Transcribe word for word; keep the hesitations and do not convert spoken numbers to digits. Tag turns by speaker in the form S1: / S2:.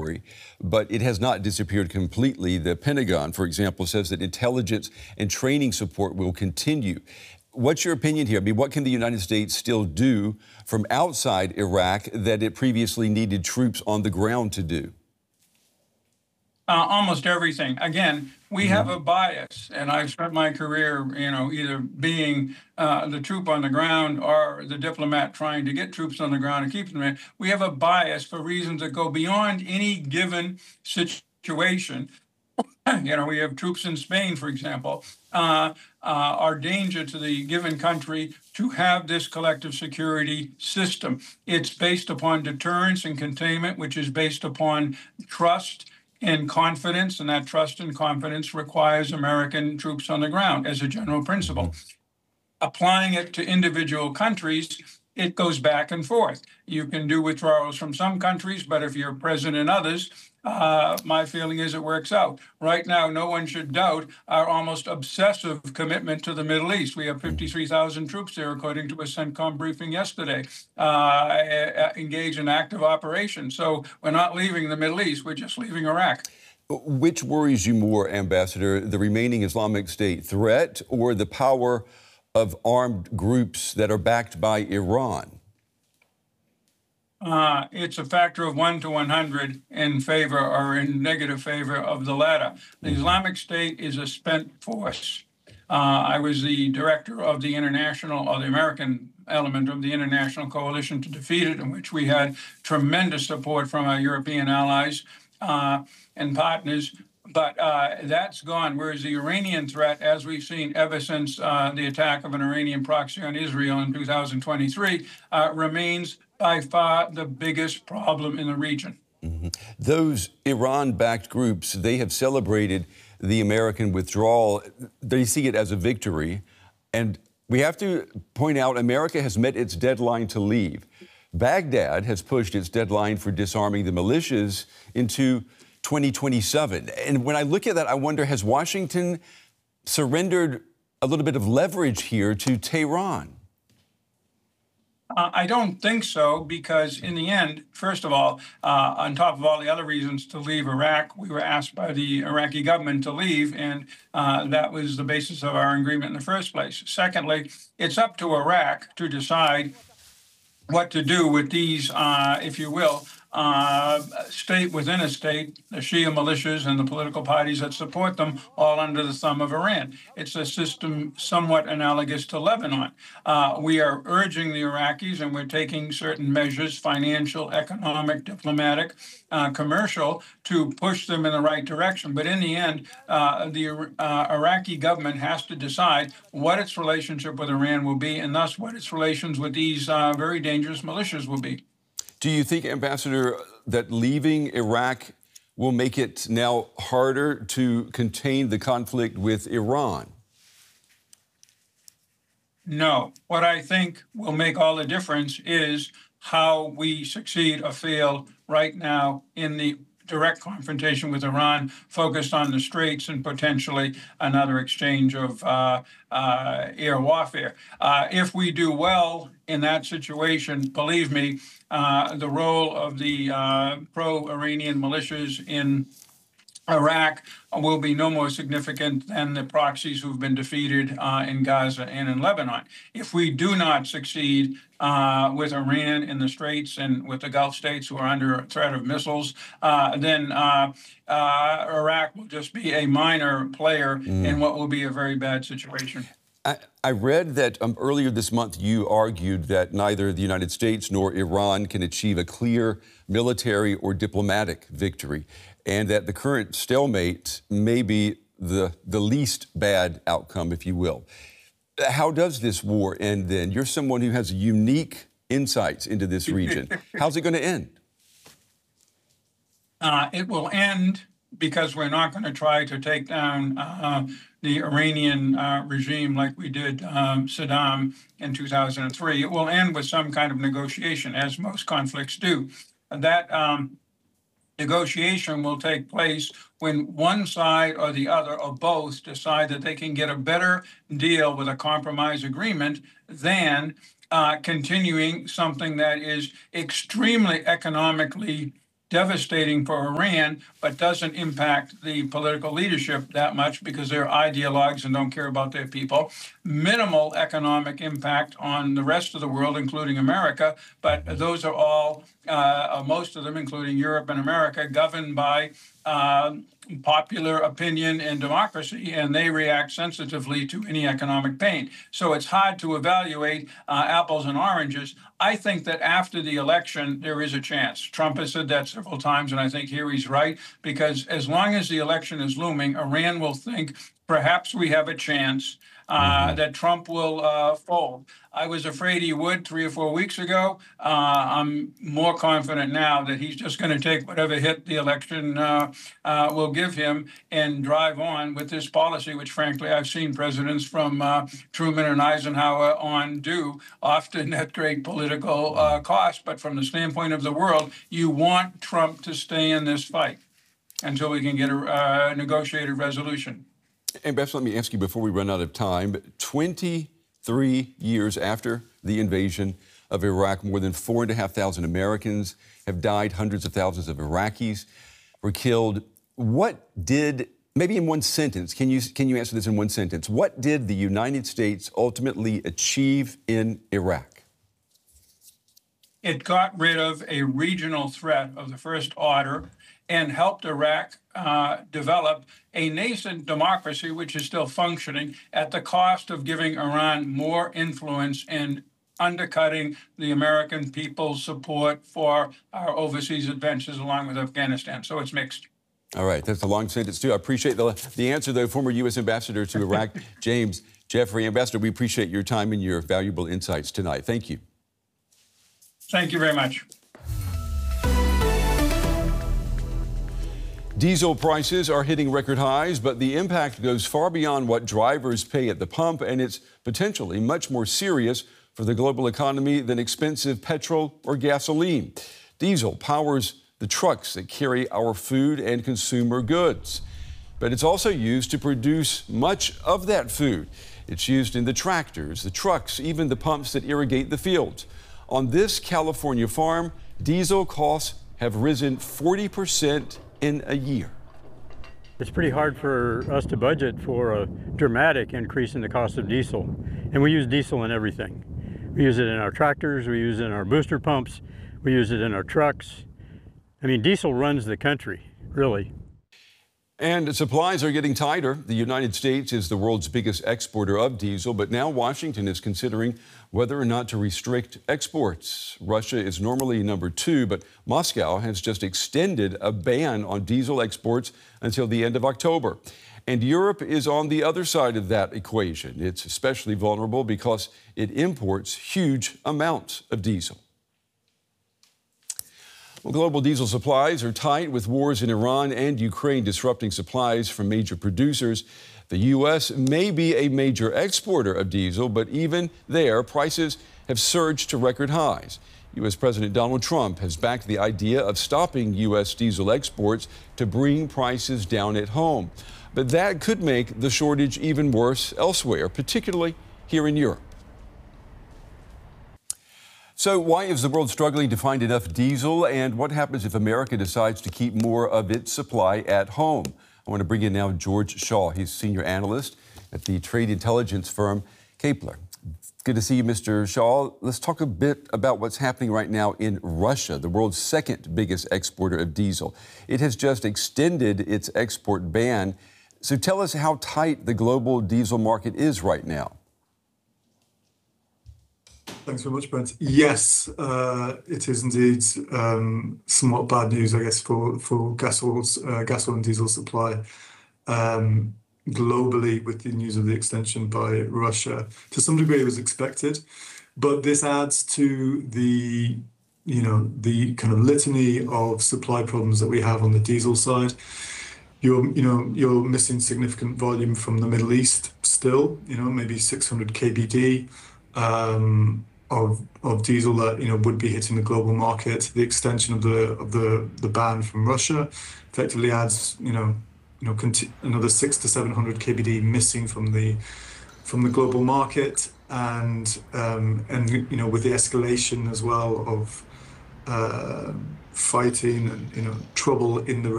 S1: January, but it has not disappeared completely. The Pentagon, for example, says that intelligence and training support will continue. What's your opinion here? I mean, what can the United States still do from outside Iraq that it previously needed troops on the ground to do?
S2: Uh, almost everything. Again, we mm-hmm. have a bias, and I've spent my career, you know, either being uh, the troop on the ground or the diplomat trying to get troops on the ground and keep them there. We have a bias for reasons that go beyond any given situation. You know, we have troops in Spain, for example, uh, uh, are danger to the given country to have this collective security system. It's based upon deterrence and containment, which is based upon trust and confidence, and that trust and confidence requires American troops on the ground as a general principle. Mm-hmm. Applying it to individual countries, it goes back and forth. You can do withdrawals from some countries, but if you're present in others, uh, my feeling is it works out. Right now, no one should doubt our almost obsessive commitment to the Middle East. We have fifty-three thousand troops there, according to a CENTCOM briefing yesterday, uh, engaged in active operations. So we're not leaving the Middle East, we're just leaving Iraq.
S1: Which worries you more, Ambassador, the remaining Islamic State threat or the power of armed groups that are backed by Iran?
S2: Uh, it's a factor of one to one hundred in favor or in negative favor of the latter. The Islamic State is a spent force. Uh, I was the director of the international, or the American element of the International Coalition to Defeat It, in which we had tremendous support from our European allies uh, and partners. But uh, that's gone, whereas the Iranian threat, as we've seen ever since uh, the attack of an Iranian proxy on Israel in two thousand twenty-three, uh, remains by far the biggest problem in the region.
S1: Mm-hmm. Those Iran-backed groups, they have celebrated the American withdrawal. They see it as a victory. And we have to point out, America has met its deadline to leave. Baghdad has pushed its deadline for disarming the militias into twenty twenty-seven. And when I look at that, I wonder, has Washington surrendered a little bit of leverage here to Tehran?
S2: Uh, I don't think so, because in the end, first of all, uh, on top of all the other reasons to leave Iraq, we were asked by the Iraqi government to leave, and uh, that was the basis of our agreement in the first place. Secondly, it's up to Iraq to decide what to do with these, uh, if you will, uh, state within a state, the Shia militias and the political parties that support them, all under the thumb of Iran. It's a system somewhat analogous to Lebanon. Uh, we are urging the Iraqis, and we're taking certain measures, financial, economic, diplomatic, uh, commercial, to push them in the right direction. But in the end, uh, the uh, Iraqi government has to decide what its relationship with Iran will be, and thus what its relations with these uh, very dangerous militias will be.
S1: Do you think, Ambassador, that leaving Iraq will make it now harder to contain the conflict with Iran?
S2: No. What I think will make all the difference is how we succeed or fail right now in the direct confrontation with Iran, focused on the Straits and potentially another exchange of uh, uh, air warfare. Uh, if we do well in that situation, believe me, uh, the role of the uh, pro-Iranian militias in Iraq will be no more significant than the proxies who've been defeated uh, in Gaza and in Lebanon. If we do not succeed uh, with Iran in the Straits and with the Gulf states who are under threat of missiles, uh, then uh, uh, Iraq will just be a minor player mm. in what will be a very bad situation.
S1: I, I read that um, earlier this month you argued that neither the United States nor Iran can achieve a clear military or diplomatic victory, and that the current stalemate may be the, the least bad outcome, if you will. How does this war end then? You're someone who has unique insights into this region. How's it going to end?
S2: Uh, it will end because we're not going to try to take down uh, the Iranian uh, regime like we did um, Saddam in two thousand three. It will end with some kind of negotiation, as most conflicts do. That um, negotiation will take place when one side or the other or both decide that they can get a better deal with a compromise agreement than uh, continuing something that is extremely economically devastating for Iran, but doesn't impact the political leadership that much because they're ideologues and don't care about their people. Minimal economic impact on the rest of the world, including America, but those are all, uh, most of them, including Europe and America, governed by uh, popular opinion and democracy, and they react sensitively to any economic pain. So it's hard to evaluate uh, apples and oranges. I think that after the election, there is a chance. Trump has said that several times, and I think here he's right, because as long as the election is looming, Iran will think perhaps we have a chance uh, mm-hmm. that Trump will uh, fold. I was afraid he would three or four weeks ago. Uh, I'm more confident now that he's just going to take whatever hit the election uh, uh, will give him and drive on with this policy, which frankly I've seen presidents from uh, Truman and Eisenhower on do, often at great political uh, cost. But from the standpoint of the world, you want Trump to stay in this fight until we can get a uh, negotiated resolution.
S1: Ambassador, let me ask you before we run out of time, twenty-three years after the invasion of Iraq, more than four and a half thousand Americans have died, hundreds of thousands of Iraqis were killed. What did, maybe in one sentence, can you, can you answer this in one sentence? What did the United States ultimately achieve in Iraq?
S2: It got rid of a regional threat of the first order and helped Iraq uh, develop a nascent democracy, which is still functioning, at the cost of giving Iran more influence and undercutting the American people's support for our overseas adventures along with Afghanistan. So it's mixed.
S1: All right, that's a long sentence, too. I appreciate the, the answer, though. Former U S Ambassador to Iraq, James Jeffrey. Ambassador, we appreciate your time and your valuable insights tonight. Thank you.
S2: Thank you very much.
S1: Diesel prices are hitting record highs, but the impact goes far beyond what drivers pay at the pump, and it's potentially much more serious for the global economy than expensive petrol or gasoline. Diesel powers the trucks that carry our food and consumer goods, but it's also used to produce much of that food. It's used in the tractors, the trucks, even the pumps that irrigate the fields. On this California farm, diesel costs have risen forty percent in a year.
S3: It's pretty hard for us to budget for a dramatic increase in the cost of diesel. And we use diesel in everything. We use it in our tractors, we use it in our booster pumps, we use it in our trucks. I mean, diesel runs the country, really.
S1: And supplies are getting tighter. The United States is the world's biggest exporter of diesel, but now Washington is considering whether or not to restrict exports. Russia is normally number two, but Moscow has just extended a ban on diesel exports until the end of October. And Europe is on the other side of that equation. It's especially vulnerable because it imports huge amounts of diesel. Well, global diesel supplies are tight with wars in Iran and Ukraine disrupting supplies from major producers. The U S may be a major exporter of diesel, but even there, prices have surged to record highs. U S President Donald Trump has backed the idea of stopping U S diesel exports to bring prices down at home. But that could make the shortage even worse elsewhere, particularly here in Europe. So why is the world struggling to find enough diesel, and what happens if America decides to keep more of its supply at home? I want to bring in now George Shaw. He's senior analyst at the trade intelligence firm Kepler. Good to see you, Mister Shaw. Let's talk a bit about what's happening right now in Russia, the world's second biggest exporter of diesel. It has just extended its export ban. So tell us how tight the global diesel market is right now.
S4: Thanks very much, Brent. Yes, uh, it is indeed um, somewhat bad news, I guess, for for gasoil, uh, gasoil and diesel supply um, globally with the news of the extension by Russia. To some degree, it was expected, but this adds to the you know the kind of litany of supply problems that we have on the diesel side. You're you know you're missing significant volume from the Middle East still. You know maybe six hundred K B D. Um, of of diesel that you know would be hitting the global market. The extension of the of the the ban from Russia effectively adds you know you know conti- another six to seven hundred K B D missing from the from the global market, and um, and you know with the escalation as well of uh, fighting and you know trouble in the